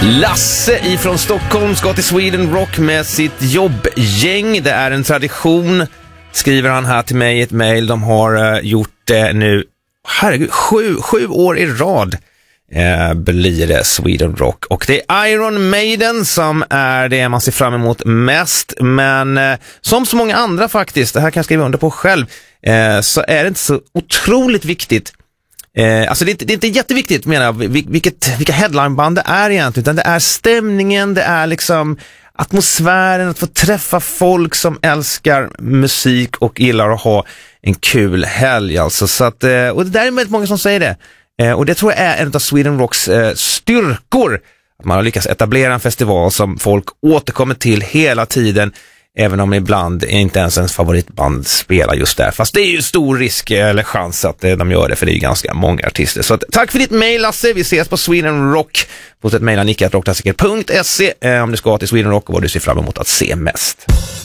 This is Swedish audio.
Lasse ifrån Stockholm ska till Sweden Rock med sitt jobbgäng. Det är en tradition, skriver han här till mig i ett mejl. De har gjort det nu, herregud, sju år i rad blir det Sweden Rock. Och det är Iron Maiden som är det man ser fram emot mest. Men som så många andra faktiskt, det här kan jag skriva under på själv, så är det inte så otroligt viktigt. Alltså det är inte jätteviktigt, menar jag, vilka headlineband det är egentligen, utan det är stämningen, det är liksom atmosfären, att få träffa folk som älskar musik och gillar att ha en kul helg alltså. Så att, och det där är väldigt många som säger det, och det tror jag är en av Sweden Rocks styrkor, att man har lyckats etablera en festival som folk återkommer till hela tiden, även om ibland inte ens ens favoritband spelar just där. Fast det är ju stor risk eller chans att de gör det, för det är ju ganska många artister. Så att, tack för ditt mejl, Lasse. Vi ses på Sweden Rock. På ett mejla nicka@rockklassiker.se om du ska till Sweden Rock och vad du ser fram emot att se mest.